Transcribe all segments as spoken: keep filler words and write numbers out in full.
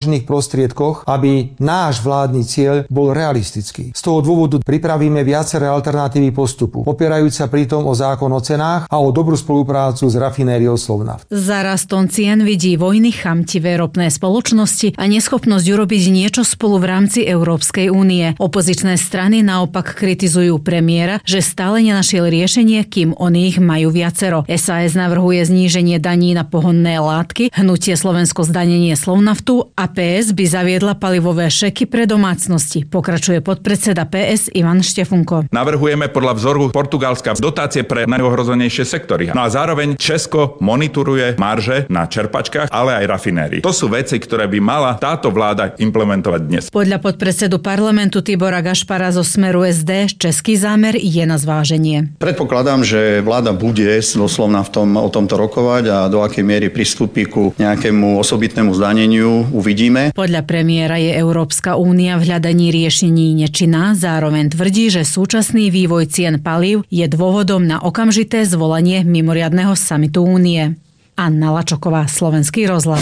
finančných prostriedkoch, aby náš vládny cieľ bol realistický. Z toho dôvodu pripravíme viaceré alternatívy postupu, opierajúca pritom o zákon o cenách a o dobrú spoluprácu s rafinériou Slovnaft. Za rastom cien vidí vojny chamtivé ropné spoločnosti a neschopnosť urobiť niečo spolu v rámci Európskej únie. Opozičné strany naopak kritizujú premiéra, že stále nenašiel riešenie, kým oni ich majú viacero. es a es navrhuje zníženie daní na pohonné látky, hnutie Slovensko zdanenie Slovnaftu a pé es by zaviedla palivové šeky pre domácnosti. Pokračuje podpredseda pé es Ivan Štefunko. Navrhujeme podľa vzoru Portugalska dotácie pre najohrozenejšie sektory. No a zároveň Česko monitoruje marže na čerpačkách, ale aj rafinérií. To sú veci, ktoré by mala táto vláda implementovať dnes. Podľa podpredsedu parlamentu Tibora Gašpara zo Smeru es dé český zámer je na zváženie. Predpokladám, že vláda bude doslovna v tom, o tomto rokovať a do akej miery pristúpi ku nejakému osobitnému zdaneniu, uvidíme. Podľa premiéra je Európska únia v hľadaní riešení nečinná, zároveň tvrdí, že súčasný vývoj cien palív je dôvodom na okamžité zvolanie mimoriadneho samitu únie. Anna Lačoková, Slovenský rozhlas.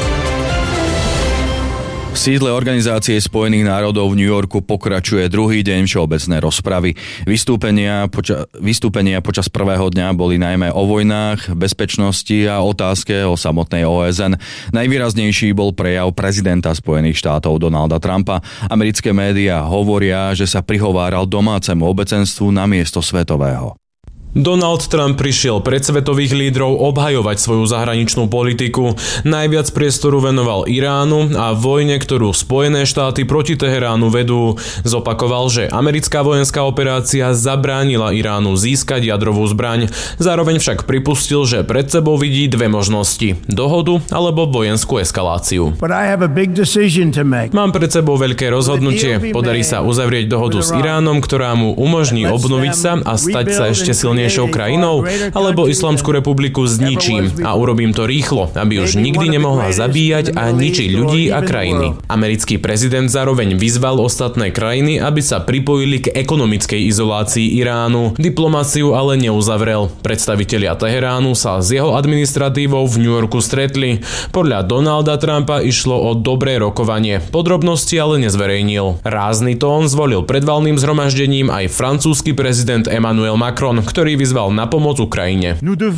V sídle Organizácie spojených národov v New Yorku pokračuje druhý deň všeobecnej rozpravy. Vystúpenia, poča- vystúpenia počas prvého dňa boli najmä o vojnách, bezpečnosti a otázke o samotnej ó es en. Najvýraznejší bol prejav prezidenta Spojených štátov Donalda Trumpa. Americké médiá hovoria, že sa prihováral domácemu obecenstvu namiesto svetového. Donald Trump prišiel pred svetových lídrov obhajovať svoju zahraničnú politiku. Najviac priestoru venoval Iránu a vojne, ktorú Spojené štáty proti Teheránu vedú. Zopakoval, že americká vojenská operácia zabránila Iránu získať jadrovú zbraň. Zároveň však pripustil, že pred sebou vidí dve možnosti. Dohodu alebo vojenskú eskaláciu. Mám pred sebou veľké rozhodnutie. Podarí sa uzavrieť dohodu s Iránom, ktorá mu umožní obnoviť sa a stať sa ešte silnejším krajinou, alebo Islamskú republiku zničím a urobím to rýchlo, aby už nikdy nemohla zabíjať a ničiť ľudí a krajiny. Americký prezident zároveň vyzval ostatné krajiny, aby sa pripojili k ekonomickej izolácii Iránu. Diplomáciu ale neuzavrel. Predstavitelia Teheránu sa s jeho administratívou v New Yorku stretli. Podľa Donalda Trumpa išlo o dobré rokovanie. Podrobnosti ale nezverejnil. Rázny tón zvolil pred valným zhromaždením aj francúzsky prezident Emmanuel Macron, ktorý vyzval na pomoc Ukrajine.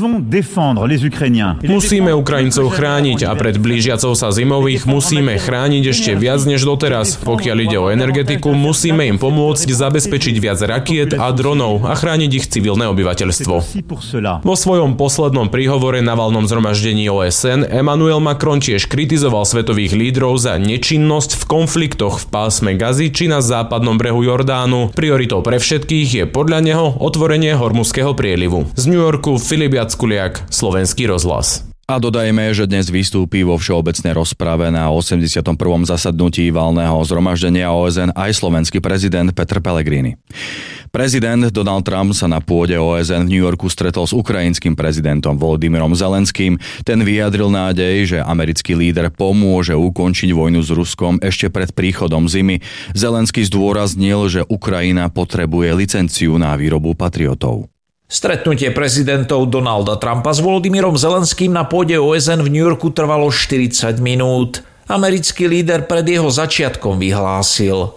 Musíme Ukrajincov chrániť a pred blížiacou sa zimou ich musíme chrániť ešte viac než doteraz. Pokiaľ ide o energetiku, musíme im pomôcť zabezpečiť viac rakiet a dronov a chrániť ich civilné obyvateľstvo. Vo svojom poslednom príhovore na valnom zhromaždení ó es en Emmanuel Macron tiež kritizoval svetových lídrov za nečinnosť v konfliktoch v pásme Gazy či na západnom brehu Jordánu. Prioritou pre všetkých je podľa neho otvorenie Hormuzského prielivu. Z New Yorku Filip Jackuliak, Slovenský rozhlas. A dodajme, že dnes vystúpi vo všeobecnej rozprave na osemdesiatom prvom zasadnutí valného zhromaždenia ó es en aj slovenský prezident Peter Pellegrini. Prezident Donald Trump sa na pôde ó es en v New Yorku stretol s ukrajinským prezidentom Volodymyrom Zelenským. Ten vyjadril nádej, že americký líder pomôže ukončiť vojnu s Ruskom ešte pred príchodom zimy. Zelenský zdôraznil, že Ukrajina potrebuje licenciu na výrobu patriotov. Stretnutie prezidentov Donalda Trumpa s Volodymyrom Zelenským na pôde ó es en v New Yorku trvalo štyridsať minút. Americký líder pred jeho začiatkom vyhlásil: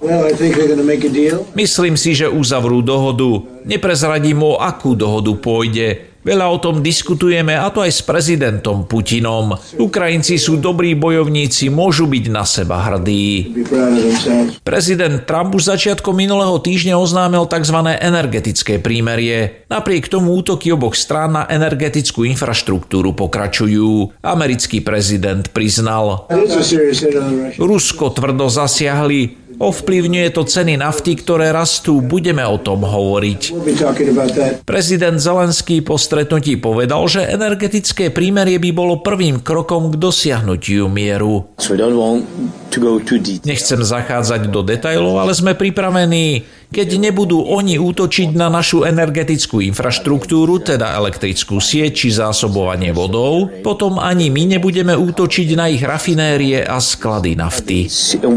Myslím si, že uzavrú dohodu. Neprezradím, o akú dohodu pôjde. Veľa o tom diskutujeme, a to aj s prezidentom Putinom. Ukrajinci sú dobrí bojovníci, môžu byť na seba hrdí. Prezident Trump už začiatkom minulého týždňa oznámil tzv. Energetické prímerie. Napriek tomu útoky oboch strán na energetickú infraštruktúru pokračujú. Americký prezident priznal: Rusko tvrdo zasiahli. Ovplyvňuje to ceny nafty, ktoré rastú, budeme o tom hovoriť. Prezident Zelenský po stretnutí povedal, že energetické prímerie by bolo prvým krokom k dosiahnutiu mieru. Nechcem zachádzať do detailov, ale sme pripravení, keď nebudú oni útočiť na našu energetickú infraštruktúru, teda elektrickú sieť či zásobovanie vodou, potom ani my nebudeme útočiť na ich rafinérie a sklady nafty.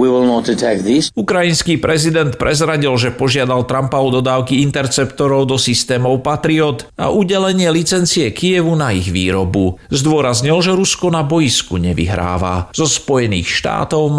Ukrajinský prezident prezradil, že požiadal Trumpa o dodávky interceptorov do systémov Patriot a udelenie licencie Kyjevu na ich výrobu. Zdôraznil, že Rusko na bojisku nevyhráva. Zo Spojených štátov